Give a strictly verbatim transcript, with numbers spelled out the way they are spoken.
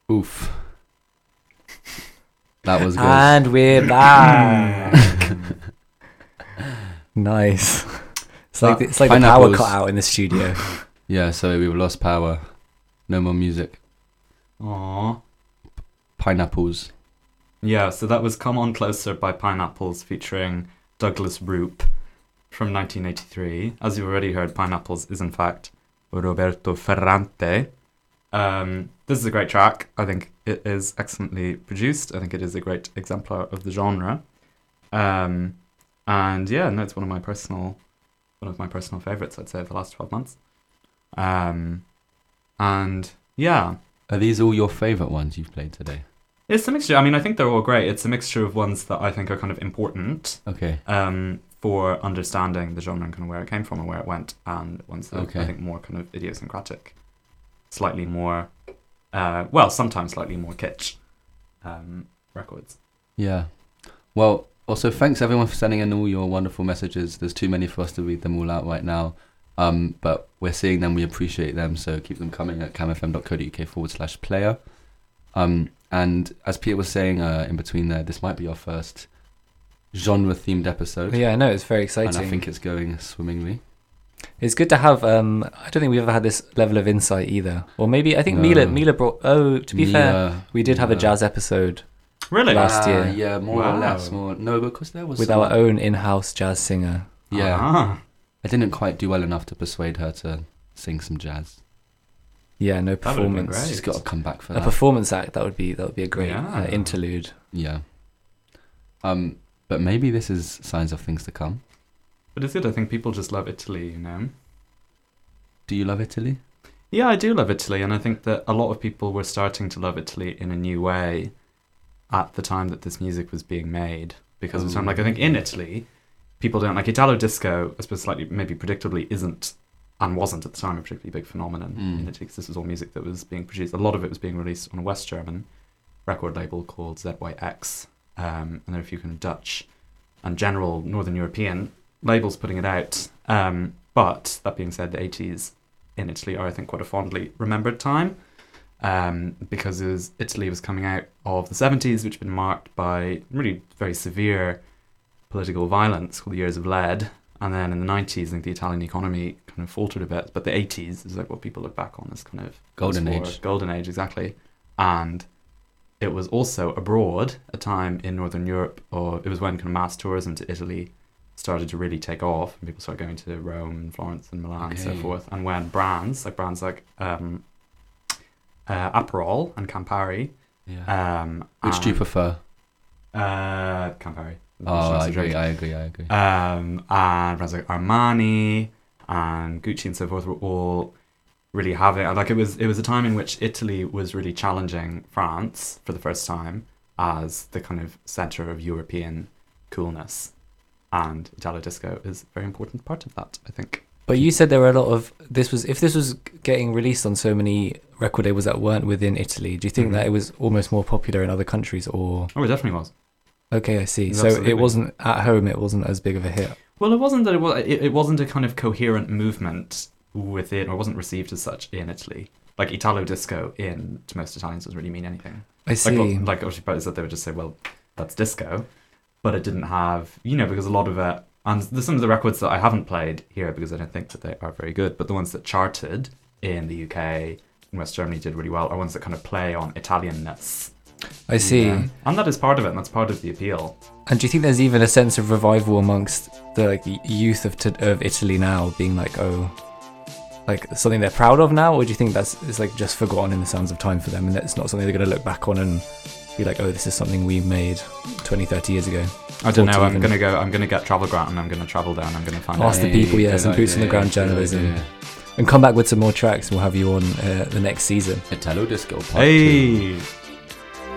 Oof. That was good. And we're back. Nice. It's like, the, it's like the power cut out in the studio. Yeah, so we've lost power. No more music. Aww. Pineapples. Yeah, so that was Come On Closer by Pineapples featuring Douglas Roop from nineteen eighty-three. As you've already heard, Pineapples is in fact Roberto Ferrante. Um, this is a great track. I think it is excellently produced. I think it is a great exemplar of the genre. Um, and yeah, no, it's one of my personal, one of my personal favorites, I'd say, of the last twelve months. Um, and yeah. Are these all your favorite ones you've played today? It's a mixture. I mean, I think they're all great. It's a mixture of ones that I think are kind of important. Okay. Um, for understanding the genre and kind of where it came from and where it went, and ones that okay. I think more kind of idiosyncratic, slightly more, uh, well, sometimes slightly more kitsch um, records. Yeah. Well, also thanks everyone for sending in all your wonderful messages. There's too many for us to read them all out right now. Um, but we're seeing them, we appreciate them, so keep them coming at camfm.co.uk forward slash player. Um, and as Peter was saying uh, in between there, this might be our first genre-themed episode. Yeah, I know, it's very exciting. And I think it's going swimmingly. It's good to have, um, I don't think we've ever had this level of insight either. Or maybe, I think no. Mila Mila brought, oh, to be Mila, fair, we did have Mila. a jazz episode. Really? Last uh, year. Yeah, more wow. or less. More, no, because there was With some... our own in-house jazz singer. Yeah. Uh-huh. I didn't quite do well enough to persuade her to sing some jazz. Yeah, no performance. She's got to come back for a that. A performance act, that would be that would be a great yeah. uh, interlude. Yeah. Um, but maybe this is signs of things to come. But it's good. I think people just love Italy, you know. Do you love Italy? Yeah, I do love Italy, and I think that a lot of people were starting to love Italy in a new way at the time that this music was being made. Because of time, like I think in Italy, people don't like Italo disco. I suppose slightly, maybe predictably, isn't and wasn't at the time a particularly big phenomenon mm. in Italy, because this was all music that was being produced. A lot of it was being released on a West German record label called Z Y X, um, and there are a few kind of Dutch and general Northern European labels putting it out. Um, but that being said, the eighties in Italy are, I think, quite a fondly remembered time, um, because it was, Italy was coming out of the seventies, which had been marked by really very severe political violence called the Years of Lead. And then in the nineties, I think the Italian economy kind of faltered a bit. But the eighties is like what people look back on as kind of golden age. Golden age, exactly. And it was also abroad, a time in Northern Europe, or it was when kind of mass tourism to Italy started to really take off, and people started going to Rome and Florence and Milan okay. and so forth. And when brands, like brands like um, uh, Aperol and Campari. Yeah. Um, Which do you prefer? Uh, Campari. Oh, I agree, I agree, I agree. Um, and brands like Armani and Gucci and so forth were all really having, like it was it was a time in which Italy was really challenging France for the first time as the kind of centre of European coolness. And Italo disco is a very important part of that, I think. But you said there were a lot of, this was, if this was getting released on so many record labels that weren't within Italy, do you think mm-hmm. that it was almost more popular in other countries, or? Oh, it definitely was. Okay, I see. So Absolutely. it wasn't at home, it wasn't as big of a hit. Well, it wasn't that it was. It, it wasn't a kind of coherent movement within, or wasn't received as such in Italy. Like Italo disco in to most Italians doesn't really mean anything. I see. Like, like obviously, is that they would just say, "Well, that's disco," but it didn't have, you know, because a lot of it, and there's some of the records that I haven't played here because I don't think that they are very good. But the ones that charted in the U K and West Germany did really well are ones that kind of play on Italianness. I see. Yeah. And that is part of it, and that's part of the appeal. And do you think there's even a sense of revival amongst the like the youth of t- of Italy now, being like, oh, like something they're proud of now, or do you think that's it's like just forgotten in the sands of time for them, and it's not something they're going to look back on and be like, oh, this is something we made twenty, thirty years ago? I don't know. I'm even... going to go. I'm going to get Travel Grant, and I'm going to travel down. I'm going to find Ask out. the people, yeah, some boots on the ground journalism. Yeah. And come back with some more tracks, and we'll have you on uh, the next season. Italo disco part Hey. two.